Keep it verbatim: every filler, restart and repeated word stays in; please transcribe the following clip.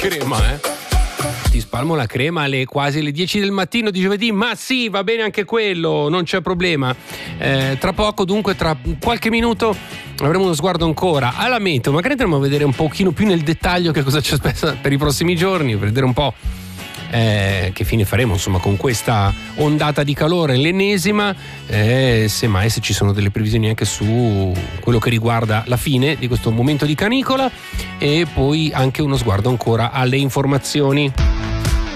crema, eh. Ti spalmo la crema alle quasi alle dieci del mattino di giovedì, ma sì, va bene anche quello, non c'è problema. Eh, tra poco, dunque, tra qualche minuto avremo uno sguardo ancora alla meteo. Magari andremo a vedere un pochino più nel dettaglio che cosa ci aspetta per i prossimi giorni, per vedere un po' Eh, che fine faremo insomma con questa ondata di calore, l'ennesima, eh, semmai se ci sono delle previsioni anche su quello che riguarda la fine di questo momento di canicola, e poi anche uno sguardo ancora alle informazioni.